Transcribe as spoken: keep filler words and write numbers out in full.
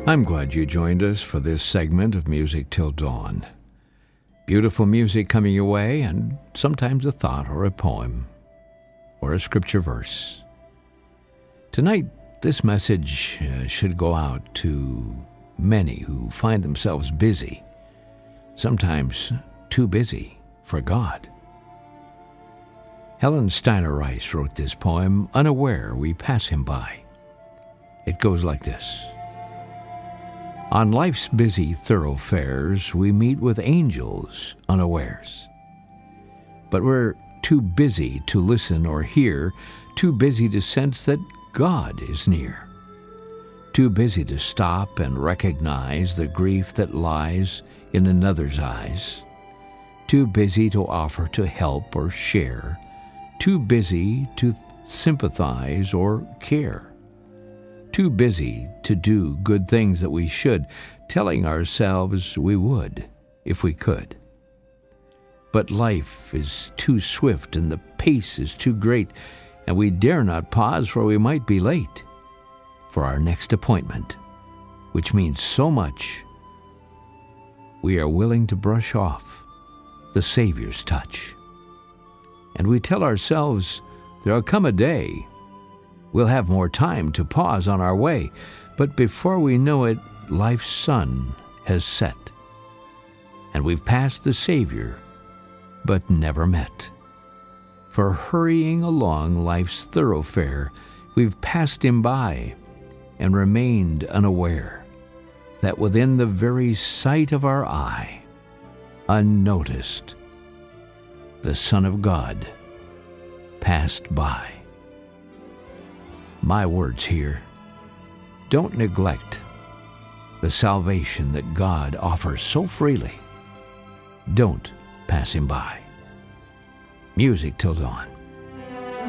I'm glad you joined us for this segment of Music Till Dawn. Beautiful music coming your way, and sometimes a thought or a poem or a scripture verse. Tonight, this message uh, should go out to many who find themselves busy, sometimes too busy for God. Helen Steiner Rice wrote this poem, Unaware We Pass Him By. It goes like this. On life's busy thoroughfares, we meet with angels unawares. But we're too busy to listen or hear, too busy to sense that God is near, too busy to stop and recognize the grief that lies in another's eyes, too busy to offer to help or share, too busy to sympathize or care. Too busy to do good things that we should, telling ourselves we would if we could. But life is too swift and the pace is too great, and we dare not pause, for we might be late for our next appointment, which means so much. We are willing to brush off the Savior's touch. And we tell ourselves there'll come a day we'll have more time to pause on our way, but before we know it, life's sun has set, and we've passed the Savior, but never met. For hurrying along life's thoroughfare, we've passed him by and remained unaware that within the very sight of our eye, unnoticed, the Son of God passed by. My words here, don't neglect the salvation that God offers so freely. Don't pass him by. Music Till Dawn.